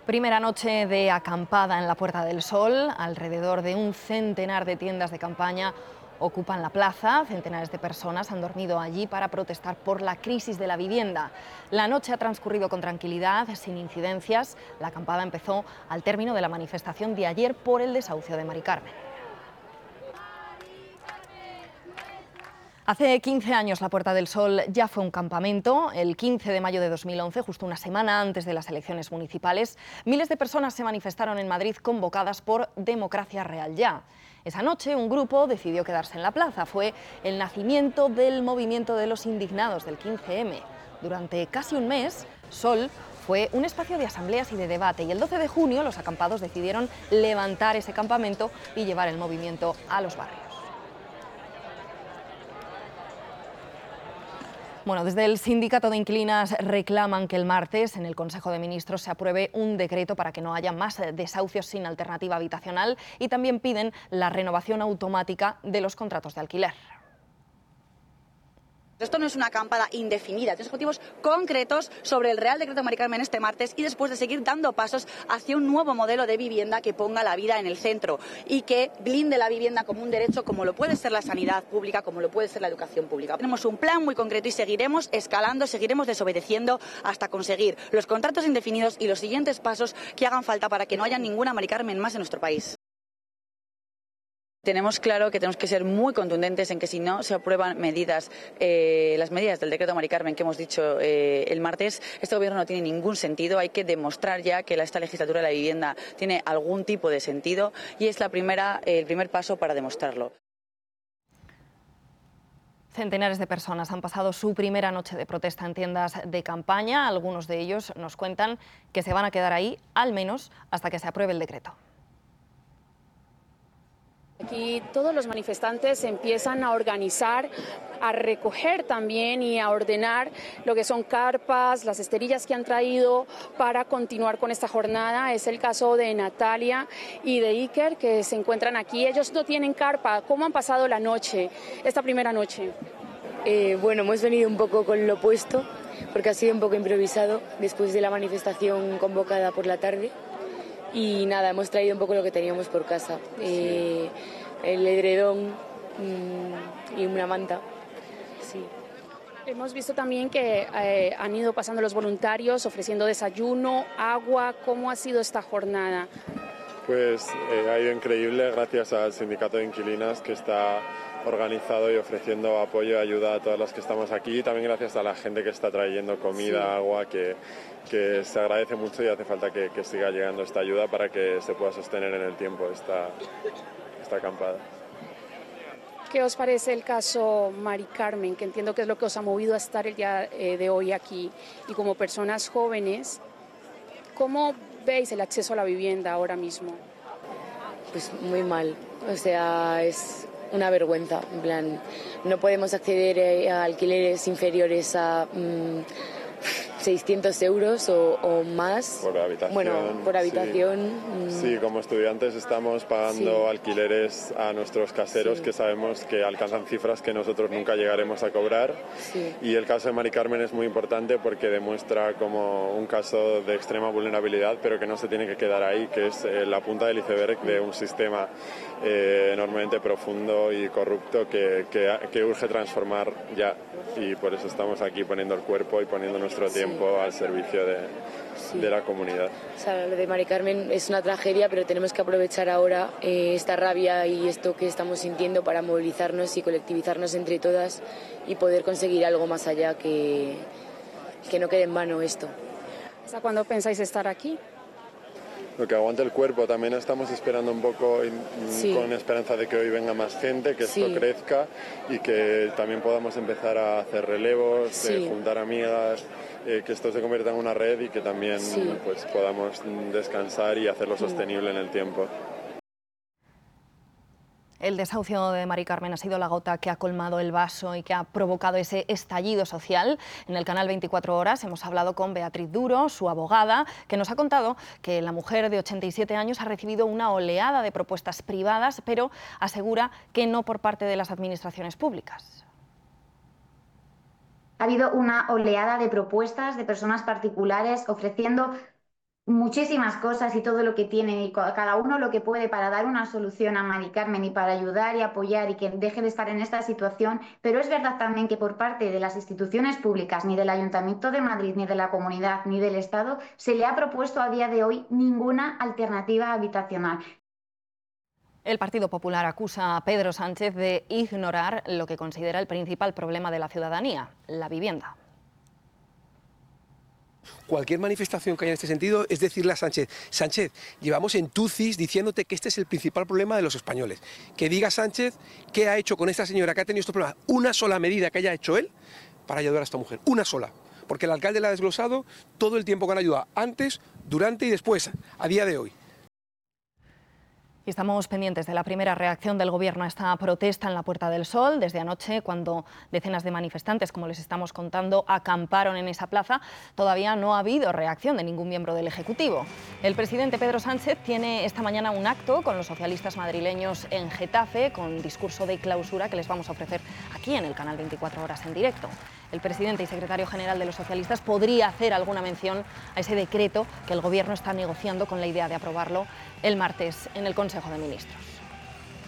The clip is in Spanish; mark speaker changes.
Speaker 1: Primera noche de acampada en la Puerta del Sol. Alrededor de un centenar de tiendas de campaña ocupan la plaza. Centenares de personas han dormido allí para protestar por la crisis de la vivienda. La noche ha transcurrido con tranquilidad, sin incidencias. La acampada empezó al término de la manifestación de ayer por el desahucio de Mari Carmen. Hace 15 años la Puerta del Sol ya fue un campamento. El 15 de mayo de 2011, justo una semana antes de las elecciones municipales, miles de personas se manifestaron en Madrid convocadas por Democracia Real Ya. Esa noche un grupo decidió quedarse en la plaza. Fue el nacimiento del movimiento de los indignados del 15M. Durante casi un mes, Sol fue un espacio de asambleas y de debate, y el 12 de junio los acampados decidieron levantar ese campamento y llevar el movimiento a los barrios. Bueno, desde el sindicato de inquilinas reclaman que el martes en el Consejo de Ministros se apruebe un decreto para que no haya más desahucios sin alternativa habitacional, y también piden la renovación automática de los contratos de alquiler.
Speaker 2: Esto no es una acampada indefinida, tiene objetivos concretos sobre el Real Decreto Mari Carmen este martes, y después de seguir dando pasos hacia un nuevo modelo de vivienda que ponga la vida en el centro y que blinde la vivienda como un derecho, como lo puede ser la sanidad pública, como lo puede ser la educación pública. Tenemos un plan muy concreto y seguiremos escalando, seguiremos desobedeciendo hasta conseguir los contratos indefinidos y los siguientes pasos que hagan falta para que no haya ninguna Mari Carmen más en nuestro país. Tenemos claro que tenemos que ser muy contundentes en que si no se aprueban medidas, las medidas del decreto Mari Carmen que hemos dicho el martes, este gobierno no tiene ningún sentido. Hay que demostrar ya que esta legislatura de la vivienda tiene algún tipo de sentido, y es el primer paso para demostrarlo.
Speaker 1: Centenares de personas han pasado su primera noche de protesta en tiendas de campaña. Algunos de ellos nos cuentan que se van a quedar ahí al menos hasta que se apruebe el decreto.
Speaker 3: Aquí todos los manifestantes se empiezan a organizar, a recoger también y a ordenar lo que son carpas, las esterillas que han traído para continuar con esta jornada. Es el caso de Natalia y de Iker, que se encuentran aquí. Ellos no tienen carpa. ¿Cómo han pasado la noche, esta primera noche?
Speaker 4: Bueno, hemos venido un poco con lo opuesto, porque ha sido un poco improvisado después de la manifestación convocada por la tarde. Y nada, hemos traído un poco lo que teníamos por casa, el edredón y una manta. Sí.
Speaker 3: Hemos visto también que han ido pasando los voluntarios ofreciendo desayuno, agua. ¿Cómo ha sido esta jornada?
Speaker 5: Pues ha ido increíble, gracias al sindicato de inquilinas, que está organizado y ofreciendo apoyo y ayuda a todas las que estamos aquí, y también gracias a la gente que está trayendo comida, agua, que se agradece mucho, y hace falta que siga llegando esta ayuda para que se pueda sostener en el tiempo esta acampada.
Speaker 3: ¿Qué os parece el caso Mari Carmen, que entiendo que es lo que os ha movido a estar el día de hoy aquí? Y como personas jóvenes, ¿cómo veis el acceso a la vivienda ahora mismo?
Speaker 4: Pues muy mal, o sea, es una vergüenza. En plan, no podemos acceder a alquileres inferiores a 600 euros o más.
Speaker 5: Por habitación.
Speaker 4: Bueno, por habitación.
Speaker 5: Sí, como estudiantes estamos pagando alquileres a nuestros caseros, que sabemos que alcanzan cifras que nosotros nunca llegaremos a cobrar.
Speaker 4: Sí.
Speaker 5: Y el caso de Mari Carmen es muy importante porque demuestra como un caso de extrema vulnerabilidad, pero que no se tiene que quedar ahí, que es la punta del iceberg de un sistema enormemente profundo y corrupto que urge transformar ya. Y por eso estamos aquí poniendo el cuerpo y poniendo nuestro tiempo al servicio de la comunidad.
Speaker 4: O sea, lo de Mari Carmen es una tragedia, pero tenemos que aprovechar ahora esta rabia y esto que estamos sintiendo para movilizarnos y colectivizarnos entre todas y poder conseguir algo más allá, que no quede en vano esto.
Speaker 3: ¿Hasta cuándo pensáis estar aquí?
Speaker 5: Lo que aguante el cuerpo. También estamos esperando un poco con esperanza de que hoy venga más gente, que esto crezca y que también podamos empezar a hacer relevos, juntar amigas, que esto se convierta en una red y que también pues podamos descansar y hacerlo sostenible en el tiempo.
Speaker 1: El desahucio de Mari Carmen ha sido la gota que ha colmado el vaso y que ha provocado ese estallido social. En el canal 24 Horas hemos hablado con Beatriz Duro, su abogada, que nos ha contado que la mujer de 87 años ha recibido una oleada de propuestas privadas, pero asegura que no por parte de las administraciones públicas.
Speaker 6: Ha habido una oleada de propuestas de personas particulares ofreciendo muchísimas cosas y todo lo que tiene y cada uno lo que puede para dar una solución a Mari Carmen y para ayudar y apoyar y que deje de estar en esta situación, pero es verdad también que por parte de las instituciones públicas, ni del Ayuntamiento de Madrid, ni de la Comunidad, ni del Estado, se le ha propuesto a día de hoy ninguna alternativa habitacional.
Speaker 1: El Partido Popular acusa a Pedro Sánchez de ignorar lo que considera el principal problema de la ciudadanía, la vivienda.
Speaker 7: Cualquier manifestación que haya en este sentido es decirle a Sánchez: Sánchez, llevamos en Tucis diciéndote que este es el principal problema de los españoles. Que diga Sánchez qué ha hecho con esta señora que ha tenido estos problemas. Una sola medida que haya hecho él para ayudar a esta mujer. Una sola. Porque el alcalde le ha desglosado todo el tiempo que han ayudado, antes, durante y después, a día de hoy.
Speaker 1: Y estamos pendientes de la primera reacción del Gobierno a esta protesta en la Puerta del Sol. Desde anoche, cuando decenas de manifestantes, como les estamos contando, acamparon en esa plaza, todavía no ha habido reacción de ningún miembro del Ejecutivo. El presidente Pedro Sánchez tiene esta mañana un acto con los socialistas madrileños en Getafe, con discurso de clausura que les vamos a ofrecer aquí en el canal 24 Horas en directo. El presidente y secretario general de los socialistas podría hacer alguna mención a ese decreto que el Gobierno está negociando con la idea de aprobarlo el martes en el Consejo de Ministros.